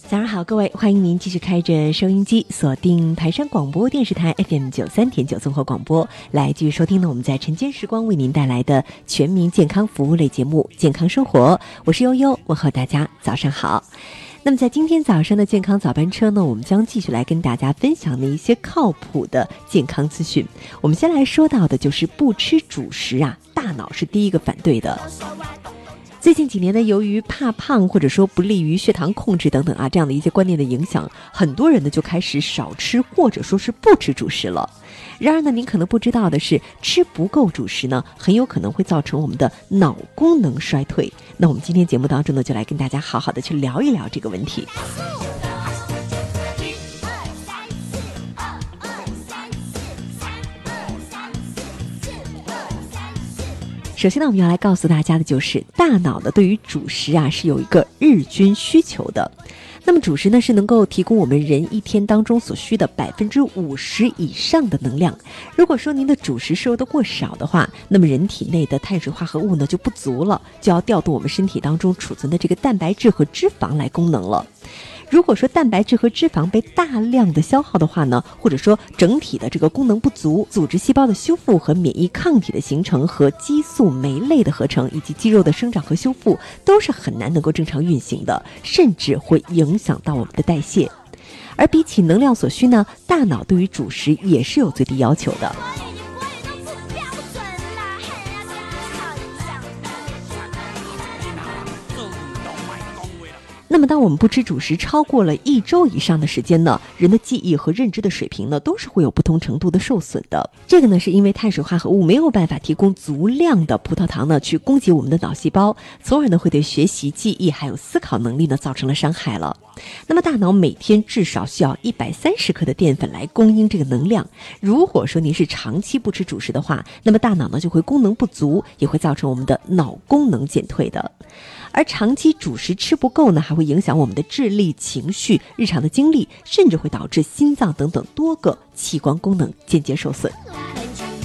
早上好，各位，欢迎您继续开着收音机，锁定台山广播电视台 FM93.9 综合广播，来继续收听呢我们在晨间时光为您带来的全民健康服务类节目《健康生活》，我是悠悠，问候大家早上好。那么在今天早上的健康早班车呢，我们将继续来跟大家分享的一些靠谱的健康资讯。我们先来说到的就是不吃主食啊，大脑是第一个反对的。最近几年呢，由于怕胖或者说不利于血糖控制等等啊这样的一些观念的影响，很多人呢就开始少吃或者说是不吃主食了。然而呢，您可能不知道的是，吃不够主食呢，很有可能会造成我们的脑功能衰退。那我们今天节目当中呢，就来跟大家好好的去聊一聊这个问题。首先呢，我们要来告诉大家的就是大脑呢对于主食啊是有一个日均需求的。那么主食呢是能够提供我们人一天当中所需的50%以上的能量。如果说您的主食摄入的过少的话，那么人体内的碳水化合物呢就不足了，就要调动我们身体当中储存的这个蛋白质和脂肪来功能了。如果说蛋白质和脂肪被大量的消耗的话呢，或者说整体的这个功能不足，组织细胞的修复和免疫抗体的形成和激素酶类的合成以及肌肉的生长和修复都是很难能够正常运行的，甚至会影响到我们的代谢。而比起能量所需呢，大脑对于主食也是有最低要求的。那么当我们不吃主食超过了1周以上的时间呢，人的记忆和认知的水平呢都是会有不同程度的受损的。这个呢是因为碳水化合物没有办法提供足量的葡萄糖呢去供给我们的脑细胞，从而呢会对学习、记忆还有思考能力呢造成了伤害了。那么大脑每天至少需要130克的淀粉来供应这个能量。如果说您是长期不吃主食的话，那么大脑呢就会功能不足，也会造成我们的脑功能减退的。而长期主食吃不够呢，还会影响我们的智力、情绪、日常的精力，甚至会导致心脏等等多个器官功能间接受损。